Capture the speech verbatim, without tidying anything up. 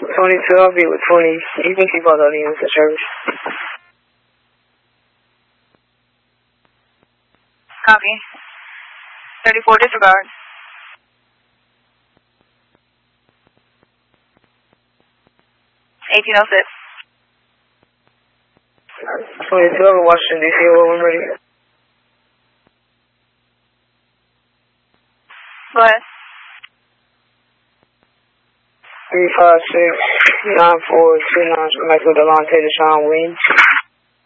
twenty-two, I'll be with twenty. You can keep all the other units in service. Copy. thirty-four, disregard. eighteen oh six. twenty-two, I'm in Washington, D C, when ready. Go ahead. three five six nine four two nine, Michael Delonte Deshaun Williams.